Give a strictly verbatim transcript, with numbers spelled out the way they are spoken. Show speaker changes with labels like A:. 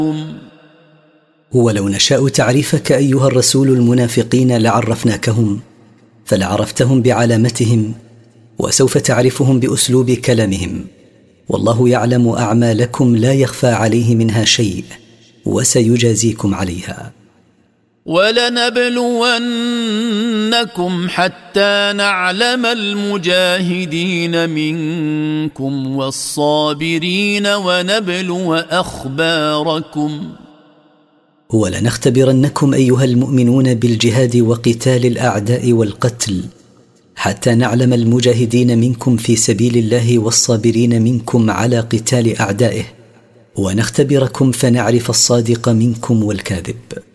A: ولو نشاء تعريفك أيها الرسول المنافقين لعرفناكهم، فلعرفتهم بعلامتهم، وسوف تعرفهم بأسلوب كلامهم، والله يعلم أعمالكم لا يخفى عليه منها شيء، وسيجازيكم عليها.
B: ولنبلونكم حتى نعلم المجاهدين منكم والصابرين ونبلو أخباركم.
A: ولنختبرنكم أيها المؤمنون بالجهاد وقتال الأعداء والقتل، حتى نعلم المجاهدين منكم في سبيل الله والصابرين منكم على قتال أعدائه، ونختبركم فنعرف الصادق منكم والكاذب.